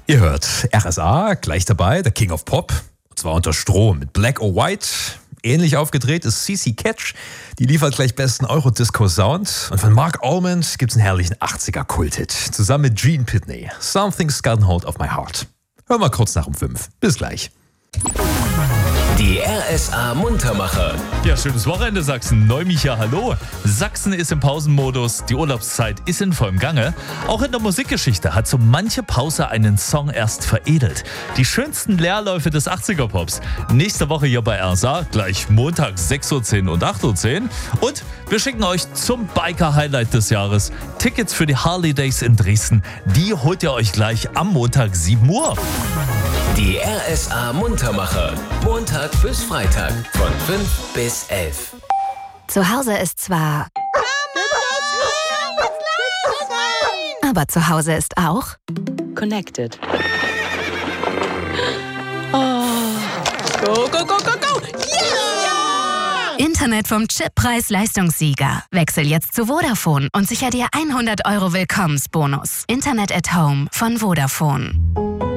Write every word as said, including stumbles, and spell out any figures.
Ihr hört R S A, gleich dabei, der King of Pop. Und zwar unter Strom mit Black or White. Ähnlich aufgedreht ist C C Catch. Die liefert gleich besten Eurodisco-Sound. Und von Mark Almond gibt's einen herrlichen achtziger-Kult-Hit. Zusammen mit Gene Pitney. Something's Gotten Hold of My Heart. Hören wir kurz nach um fünf. Bis gleich. Die R S A Muntermacher. Ja, schönes Wochenende Sachsen. Neumicha, hallo. Sachsen ist im Pausenmodus, die Urlaubszeit ist in vollem Gange. Auch in der Musikgeschichte hat so manche Pause einen Song erst veredelt. Die schönsten Leerläufe des achtziger-Pops. Nächste Woche hier bei R S A, gleich Montag sechs Uhr zehn und acht Uhr zehn. Und wir schicken euch zum Biker-Highlight des Jahres Tickets für die Harley Days in Dresden. Die holt ihr euch gleich am Montag sieben Uhr. Die R S A Muntermacher. Montag bis Freitag von fünf bis elf. Zu Hause ist zwar... Aber zu Hause ist auch... Connected. Oh. Go, go, go, go, go! Yeah! Internet vom Chip-Preis-Leistungssieger. Wechsel jetzt zu Vodafone und sicher dir hundert Euro Willkommensbonus. Internet at Home von Vodafone.